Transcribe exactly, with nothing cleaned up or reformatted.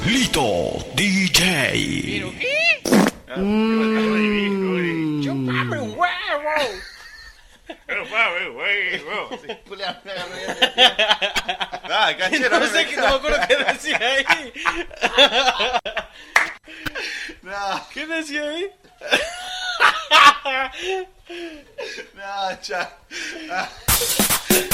Lito D J. ¿Pero qué? Mm. ¡Chupame un huevo! ¡Chupame un huevo! Ah, canchero, No sé qué, no me acuerdo qué decía ahí. No, ¿Qué decía ahí? no, cha.